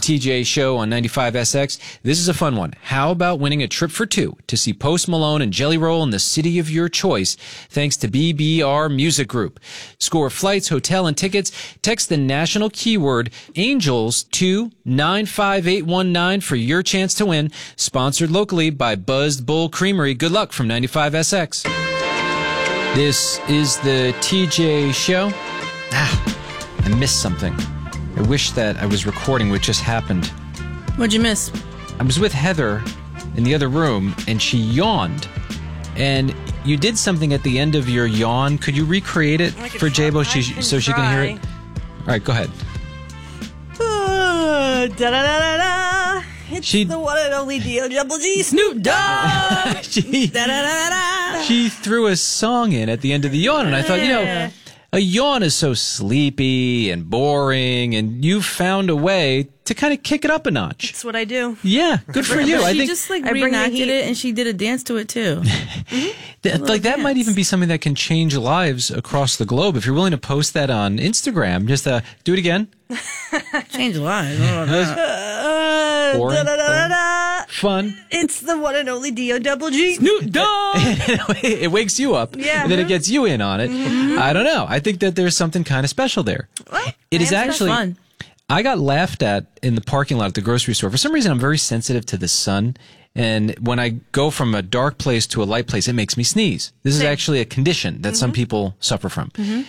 TJ Show on 95SX. This is a fun one. How about winning a trip for two to see Post Malone and Jelly Roll in the city of your choice, thanks to BBR Music Group? Score flights, hotel, and tickets. Text the national keyword ANGELS to 95819 for your chance to win. Sponsored locally by Buzzed Bull Creamery. Good luck from 95SX. This is the TJ Show. I missed something. I wish that I was recording what just happened. What'd you miss? I was with Heather in the other room, and she yawned. And you did something at the end of your yawn. Could you recreate it for Jabo so she can hear it? All right, go ahead. Da-da-da-da-da. It's the one and only D-O-double-G, Snoop Dogg. She threw a song in at the end of the yawn, and I thought, a yawn is so sleepy and boring, and you found a way to kind of kick it up a notch. That's what I do. Yeah, good for you. She just reenacted it, and she did a dance to it too. That might even be something that can change lives across the globe. If you're willing to post that on Instagram, just do it again. Change lives. Boring. Fun. It's the one and only D-O-double-G, Snoop Dogg. It wakes you up, and then it gets you in on it. I don't know. I think that there's something kind of special there. It is actually fun. I got laughed at in the parking lot at the grocery store. For some reason, I'm very sensitive to the sun. And when I go from a dark place to a light place, it makes me sneeze. This is actually a condition that some people suffer from.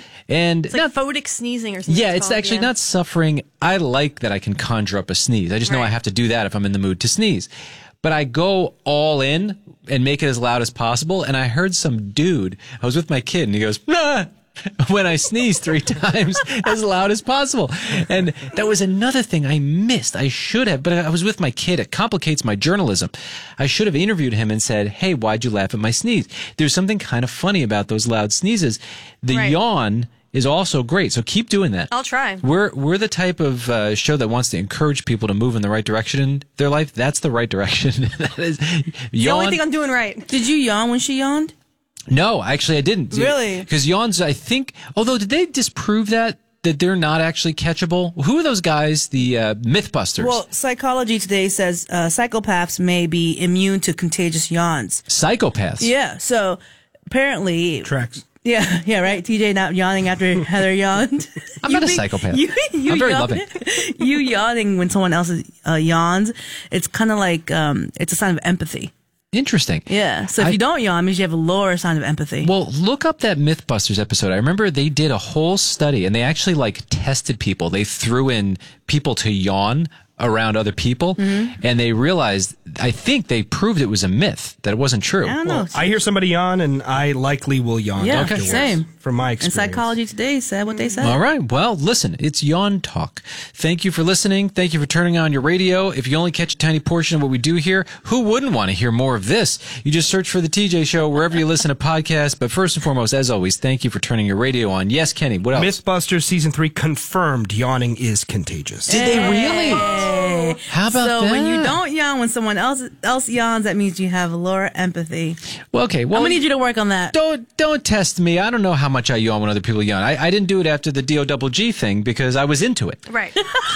And it's like photic sneezing or something. Yeah, it's actually not suffering. I like that I can conjure up a sneeze. I just know I have to do that if I'm in the mood to sneeze. But I go all in and make it as loud as possible. And I heard some dude, I was with my kid, and he goes, ah! when I sneeze 3 times as loud as possible. And that was another thing I missed. I should have, but I was with my kid. It complicates my journalism. I should have interviewed him and said, hey, why'd you laugh at my sneeze? There's something kind of funny about those loud sneezes. The yawn is also great. So keep doing that. I'll try. We're the type of show that wants to encourage people to move in the right direction in their life. That's the right direction. That is the only thing I'm doing right. Did you yawn when she yawned? No, actually I didn't. Really? Because yawns, I think, although did they disprove that they're not actually catchable? Who are those guys, the Mythbusters? Well, Psychology Today says psychopaths may be immune to contagious yawns. Psychopaths? Yeah, so apparently... Tracks. Yeah, right? TJ not yawning after Heather yawned. I'm not a psychopath. I'm very loving. You yawning when someone else yawns, it's kind of like, it's a sign of empathy. Interesting. Yeah. So if you don't yawn, it means you have a lower sign of empathy. Well, look up that Mythbusters episode. I remember they did a whole study, and they actually tested people. They threw in people to yawn around other people, and they realized, I think they proved it was a myth, that it wasn't true. I don't know. I hear somebody yawn, and I likely will yawn. Yeah, afterwards, same. From my And experience. Psychology Today said what they said. All right. Well, listen, it's Yawn Talk. Thank you for listening. Thank you for turning on your radio. If you only catch a tiny portion of what we do here, who wouldn't want to hear more of this? You just search for The TJ Show wherever you listen to podcasts. But first and foremost, as always, thank you for turning your radio on. Yes, Kenny, what else? Mythbusters Season 3 confirmed yawning is contagious. Did they really? Hey. How about so that? when you don't yawn when someone else yawns, that means you have lower empathy. Well, okay. Well, I'm gonna need you to work on that. Don't test me. I don't know how much I yawn when other people yawn. I didn't do it after the D-O-double-G thing because I was into it. Right.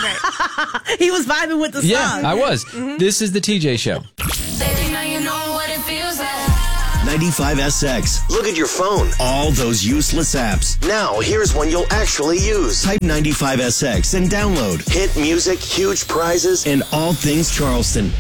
He was vibing with the song. Yeah, I was. This is the TJ Show. Baby, now you know what it feels like. 95SX. Look at your phone. All those useless apps. Now, here's one you'll actually use. Type 95SX and download. Hit music, huge prizes, and all things Charleston.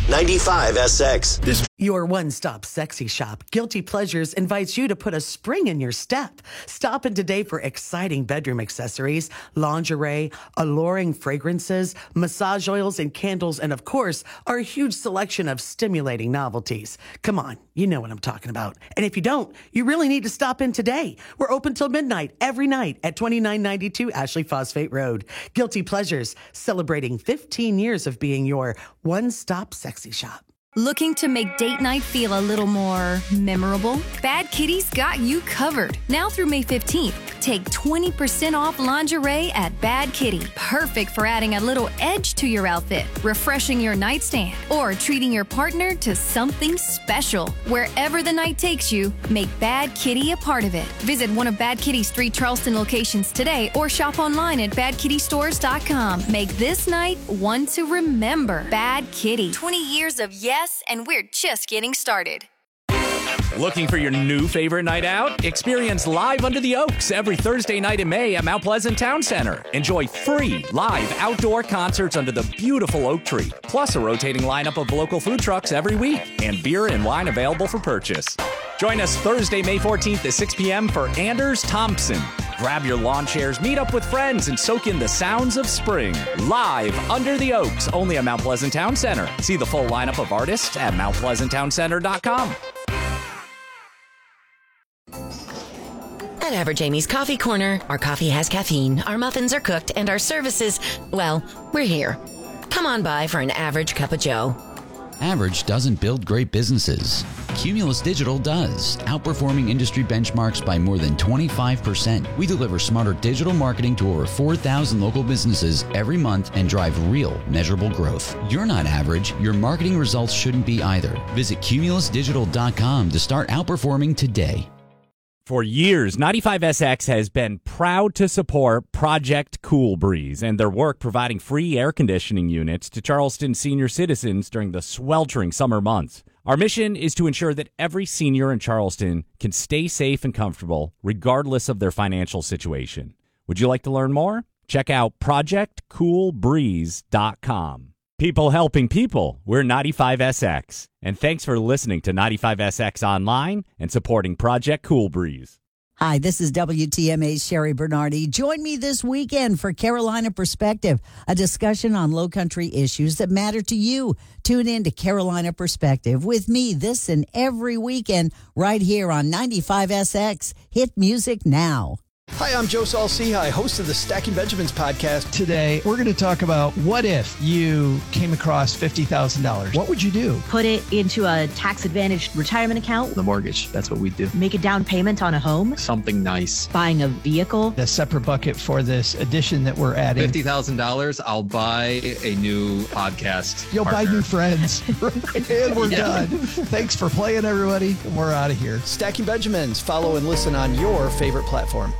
95SX. Your one-stop sexy shop, Guilty Pleasures, invites you to put a spring in your step. Stop in today for exciting bedroom accessories, lingerie, alluring fragrances, massage oils and candles, and of course, our huge selection of stimulating novelties. Come on, you know what I'm talking about. And if you don't, you really need to stop in today. We're open till midnight every night at 2992 Ashley Phosphate Road. Guilty Pleasures, celebrating 15 years of being your one-stop sexy shop. Looking to make date night feel a little more memorable? Bad Kitty's got you covered. Now through May 15th, take 20% off lingerie at Bad Kitty. Perfect for adding a little edge to your outfit, refreshing your nightstand, or treating your partner to something special. Wherever the night takes you, make Bad Kitty a part of it. Visit one of Bad Kitty's 3 Charleston locations today or shop online at badkittystores.com. Make this night one to remember. Bad Kitty. 20 years of yes, and we're just getting started. Looking for your new favorite night out? Experience Live Under the Oaks every Thursday night in May at Mount Pleasant Town Center. Enjoy free live outdoor concerts under the beautiful oak tree, plus a rotating lineup of local food trucks every week, and beer and wine available for purchase. Join us Thursday, May 14th at 6 p.m. for Anders Thompson. Grab your lawn chairs, meet up with friends, and soak in the sounds of spring. Live Under the Oaks, only at Mount Pleasant Town Center. See the full lineup of artists at mountpleasanttowncenter.com. At Average Amy's Coffee Corner, our coffee has caffeine, our muffins are cooked, and our services, well, we're here. Come on by for an average cup of joe. Average doesn't build great businesses. Cumulus Digital does, outperforming industry benchmarks by more than 25%. We deliver smarter digital marketing to over 4,000 local businesses every month and drive real, measurable growth. You're not average. Your marketing results shouldn't be either. Visit cumulusdigital.com to start outperforming today. For years, 95SX has been proud to support Project Cool Breeze and their work providing free air conditioning units to Charleston senior citizens during the sweltering summer months. Our mission is to ensure that every senior in Charleston can stay safe and comfortable regardless of their financial situation. Would you like to learn more? Check out ProjectCoolBreeze.com. People helping people. We're 95SX. And thanks for listening to 95SX Online and supporting Project Cool Breeze. Hi, this is WTMA's Sherry Bernardi. Join me this weekend for Carolina Perspective, a discussion on low country issues that matter to you. Tune in to Carolina Perspective with me this and every weekend right here on 95SX. Hit music now. Hi, I'm Joe Saul-Sehy, host of the Stacking Benjamins podcast. Today, we're going to talk about what if you came across $50,000? What would you do? Put it into a tax-advantaged retirement account. The mortgage, that's what we do. Make a down payment on a home. Something nice. Buying a vehicle. A separate bucket for this addition that we're adding. $50,000, I'll buy a new podcast You'll partner. buy new friends. And we're done. Thanks for playing, everybody. We're out of here. Stacking Benjamins. Follow and listen on your favorite platform.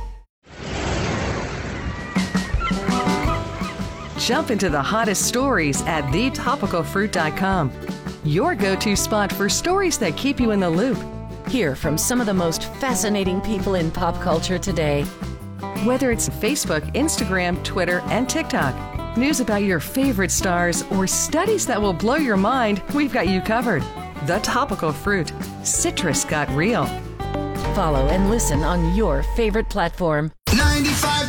Jump into the hottest stories at thetopicalfruit.com. Your go-to spot for stories that keep you in the loop. Hear from some of the most fascinating people in pop culture today. Whether it's Facebook, Instagram, Twitter, and TikTok, news about your favorite stars, or studies that will blow your mind, we've got you covered. The Topical Fruit. Citrus got real. Follow and listen on your favorite platform. 95